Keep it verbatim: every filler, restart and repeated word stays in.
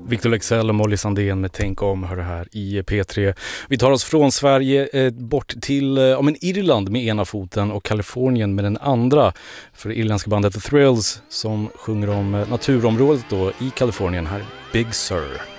Victor Leksell och Molly Sandén med Tänk om hör det här i P tre. Vi tar oss från Sverige eh, bort till eh, men Irland med ena foten och Kalifornien med den andra. För det irländska bandet The Thrills som sjunger om eh, naturområdet då i Kalifornien här, Big Sur.